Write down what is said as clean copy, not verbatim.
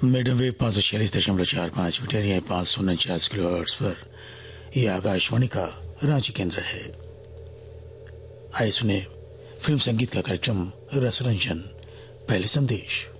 Medium wave 546.45 metre या 549 kilohertz पर यह आकाशवाणी का रांची केंद्र है। आइए सुने फिल्म संगीत का कार्यक्रम रसरंजन। पहले संदेश।